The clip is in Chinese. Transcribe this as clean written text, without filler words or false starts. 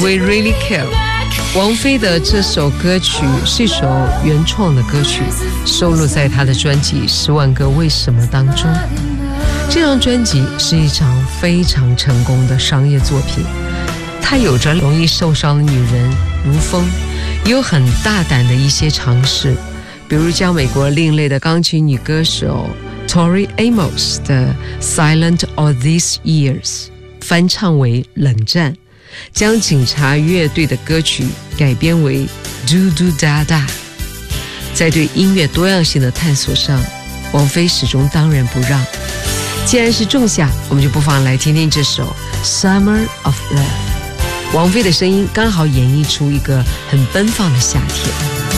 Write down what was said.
We Really Care。王菲的这首歌曲是一首原创的歌曲，收录在她的专辑《10万个为什么》当中。这张专辑是一场非常成功的商业作品，它有着容易受伤的女人如风，也有很大胆的一些尝试，比如将美国另类的钢琴女歌手 Tori Amos 的 Silent All These Years 翻唱为冷战，将警察乐队的歌曲改编为 Do Do Da Da。 在对音乐多样性的探索上，王菲始终当仁不让。既然是仲夏，我们就不妨来听听这首 Summer of Love。 王菲的声音刚好演绎出一个很奔放的夏天。